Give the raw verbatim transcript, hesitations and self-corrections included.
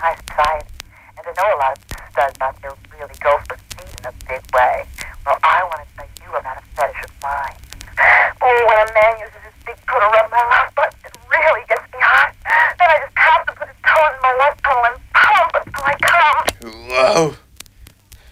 high society. And I know a lot of studs out there really go for speed in a big way.